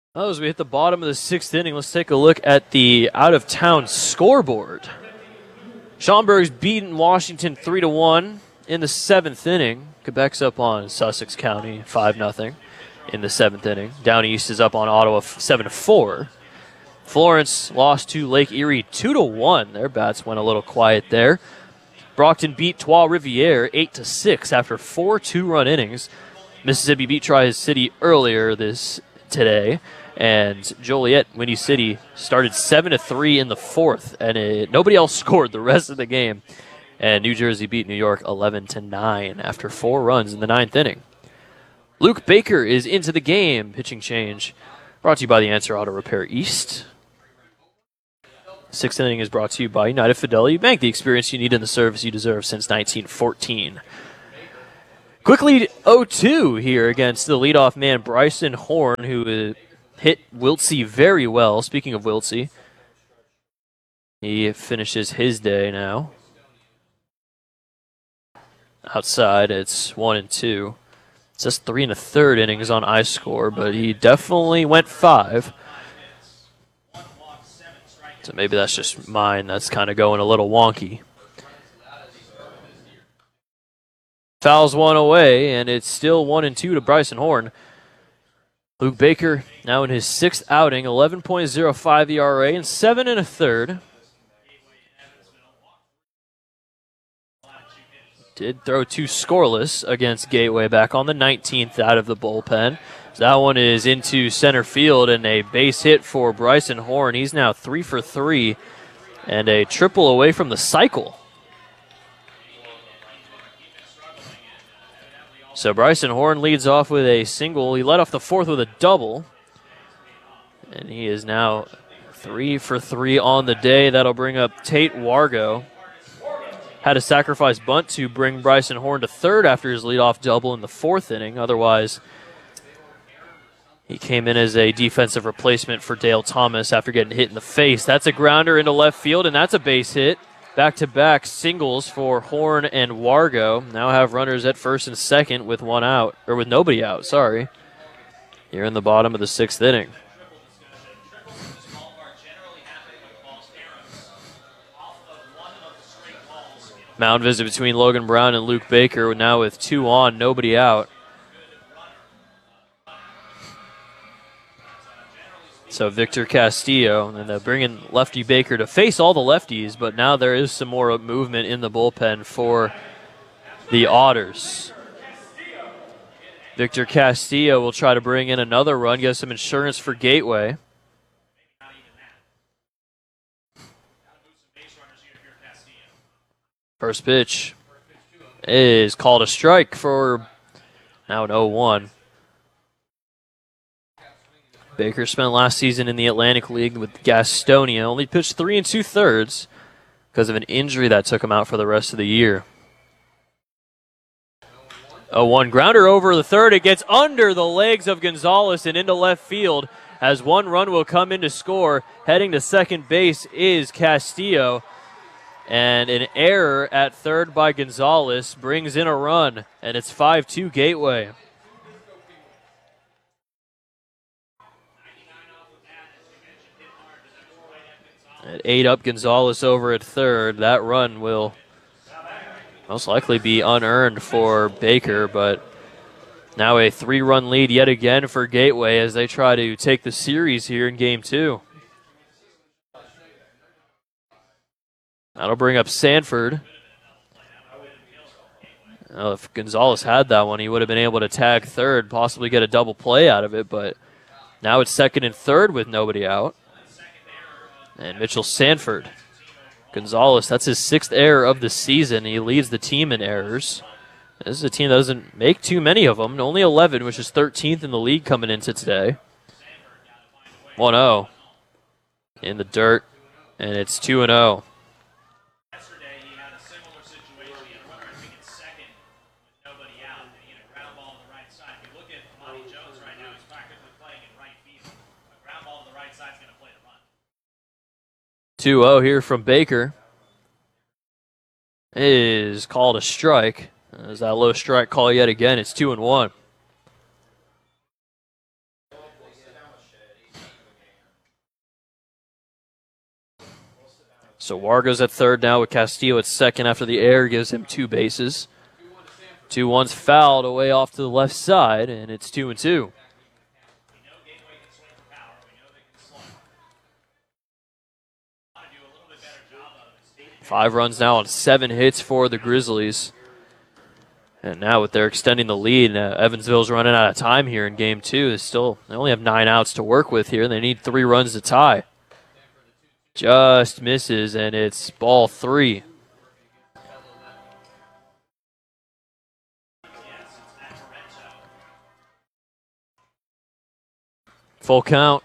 Well, as we hit the bottom of the sixth inning, let's take a look at the out-of-town scoreboard. Schaumburg's beaten Washington 3-1 in the seventh inning. Quebec's up on Sussex County 5-0 in the seventh inning. Down East is up on Ottawa 7-4. Florence lost to Lake Erie 2-1. Their bats went a little quiet there. Brockton beat Trois-Rivières 8-6 after 4 two-run innings. Mississippi beat Tri-City earlier today. And Joliet, Windy City, started 7-3 in the fourth, and nobody else scored the rest of the game. And New Jersey beat New York 11-9 after 4 runs in the ninth inning. Luke Baker is into the game. Pitching change brought to you by the Answer Auto Repair East. Sixth inning is brought to you by United Fidelity Bank, the experience you need and the service you deserve since 1914. Quick lead 0-2 here against the leadoff man Bryson Horn, who hit Wiltsey very well. Speaking of Wiltsey, he finishes his day now. Outside, it's 1-2. It's just 3 1/3 innings on iScore, but he definitely went 5. So maybe that's just mine that's kind of going a little wonky. Fouls one away, and it's still 1-2 to Bryson Horn. Luke Baker now in his 6th outing, 11.05 ERA and 7 1/3. Did throw 2 scoreless against Gateway back on the 19th out of the bullpen. So that one is into center field and a base hit for Bryson Horn. He's now 3 for 3 and a triple away from the cycle. So Bryson Horn leads off with a single. He led off the fourth with a double. And he is now 3 for 3 on the day. That'll bring up Tate Wargo. Had a sacrifice bunt to bring Bryson Horn to third after his leadoff double in the fourth inning. Otherwise, he came in as a defensive replacement for Dale Thomas after getting hit in the face. That's a grounder into left field, and that's a base hit. Back-to-back singles for Horn and Wargo. Now have runners at first and second with one out, or with nobody out, sorry. Here in the bottom of the sixth inning. Mound visit between Logan Brown and Luke Baker, now with 2 on, nobody out. So Victor Castillo, and they're bringing lefty Baker to face all the lefties, but now there is some more movement in the bullpen for the Otters. Victor Castillo will try to bring in another run, get some insurance for Gateway. First pitch is called a strike for now an 0-1. Baker spent last season in the Atlantic League with Gastonia. Only pitched 3 2/3 because of an injury that took him out for the rest of the year. 0-1 grounder over the third. It gets under the legs of Gonzalez and into left field as one run will come in to score. Heading to second base is Castillo. And an error at third by Gonzalez brings in a run, and it's 5-2 Gateway. At 8 up, Gonzalez over at third. That run will most likely be unearned for Baker, but now a 3-run lead yet again for Gateway as they try to take the series here in Game 2. That'll bring up Sanford. Well, if Gonzalez had that one, he would have been able to tag third, possibly get a double play out of it, but now it's second and third with nobody out. And Mitchell Sanford. Gonzalez, that's his 6th error of the season. He leads the team in errors. This is a team that doesn't make too many of them. Only 11, which is 13th in the league coming into today. 1-0 in the dirt, and it's 2-0. Two 2-0 here from Baker. Is called a strike. There's that low strike call yet again. It's 2-1. So Wargo's at third now with Castillo at second after the error gives him 2 bases. 2-1's fouled away off to the left side, and it's 2-2. Five runs now on 7 hits for the Grizzlies. And now with their extending the lead, Evansville's running out of time here in game 2. They only have 9 outs to work with here. They need 3 runs to tie. Just misses, and it's ball 3. Full count.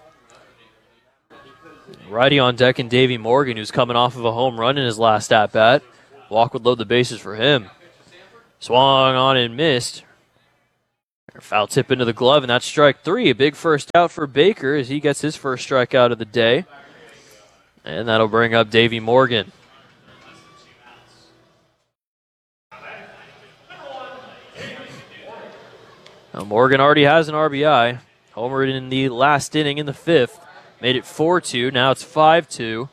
Righty on deck and Davey Morgan, who's coming off of a home run in his last at-bat. Walk would load the bases for him. Swung on and missed. Foul tip into the glove, and that's strike 3. A big first out for Baker as he gets his first strikeout of the day. And that'll bring up Davey Morgan. Now Morgan already has an RBI. Homered in the last inning in the 5th. Made it 4-2. Now it's 5-2.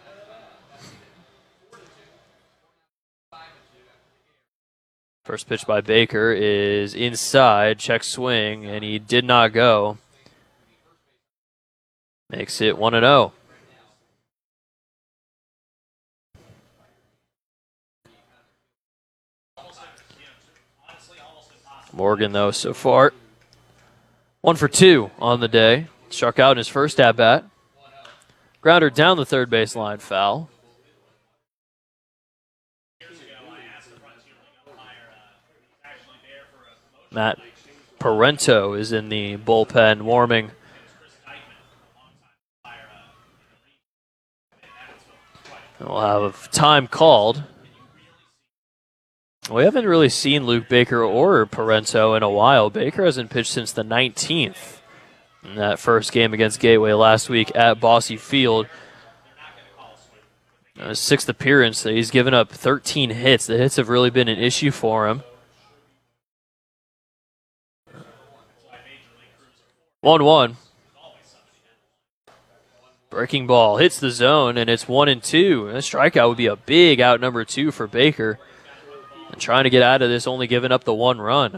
First pitch by Baker is inside. Check swing, and he did not go. Makes it 1-0. Morgan, though, so far 1 for 2 on the day. Struck out in his first at-bat. Grounder down the third base line, foul. Matt Parento is in the bullpen warming. We'll have time called. We haven't really seen Luke Baker or Parento in a while. Baker hasn't pitched since the 19th in that first game against Gateway last week at Bosse Field. His 6th appearance, he's given up 13 hits. The hits have really been an issue for him. 1-1. Breaking ball hits the zone, and it's 1-2. A strikeout would be a big out number 2 for Baker. And trying to get out of this, only giving up the 1 run.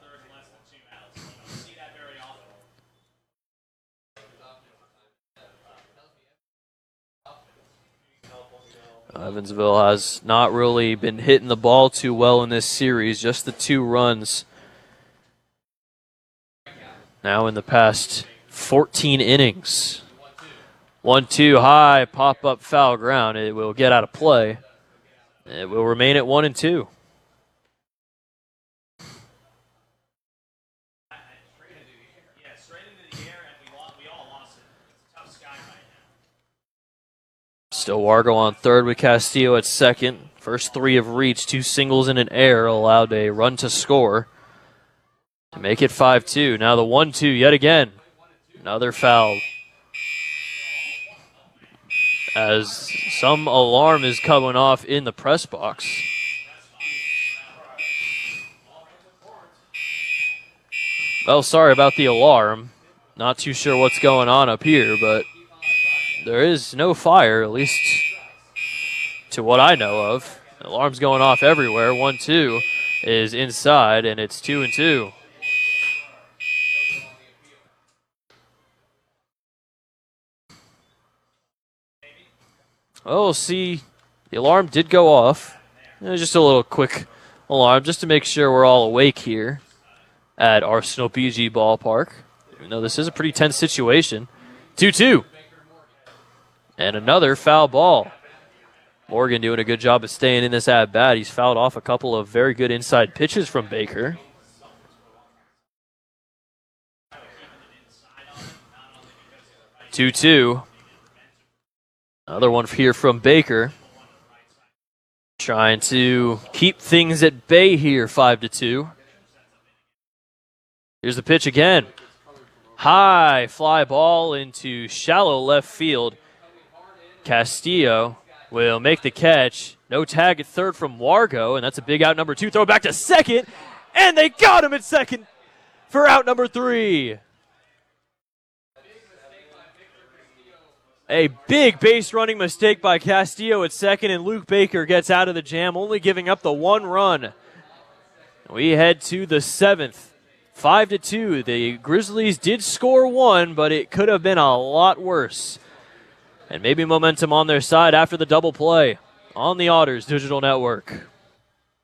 Evansville has not really been hitting the ball too well in this series, just the 2 runs. Now in the past 14 innings. 1-2 high, pop-up foul ground. It will get out of play. It will remain at 1-2. Still Wargo on third with Castillo at second. First 3 have reached, 2 singles and an error, allowed a run to score to make it 5-2. Now the 1-2 yet again. Another foul. As some alarm is coming off in the press box. Well, sorry about the alarm. Not too sure what's going on up here, but there is no fire, at least to what I know of. The alarm's going off everywhere. 1-2 is inside, and it's 2-2. Oh, see, the alarm did go off. Just a little quick alarm, just to make sure we're all awake here at Arsenal BG Ballpark. Even though this is a pretty tense situation. 2-2. And another foul ball. Morgan doing a good job of staying in this at-bat. He's fouled off a couple of very good inside pitches from Baker. Two-two. Another one here from Baker. Trying to keep things at bay here, 5-2. Here's the pitch again. High fly ball into shallow left field. Castillo will make the catch. No tag at third from Wargo, and that's a big out number 2. Throw back to second, and they got him at second for out number 3. A big base running mistake by Castillo at second, and Luke Baker gets out of the jam, only giving up the 1 run. We head to the 7th. 5-2. The Grizzlies did score 1, but it could have been a lot worse. And maybe momentum on their side after the double play on the Otters Digital Network.